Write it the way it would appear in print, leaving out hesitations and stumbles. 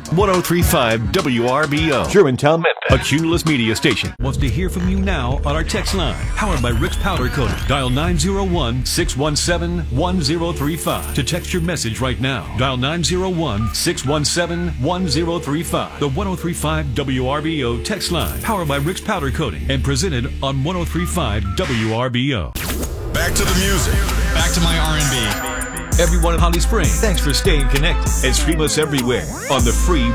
1035 WRBO. Germantown, Memphis. A Cumulus Media station. Wants to hear from you now on our text line. Powered by Rick's Powder Coating. Dial 901-617-1035 to text your message right now. Dial 901-617-1035. The 1035 WRBO text line. Powered by Rick's Powder Coating and presented on 1035 WRBO. Back to the music. Back to my R&B. Everyone in Holly Springs, thanks for staying connected and stream us everywhere on the free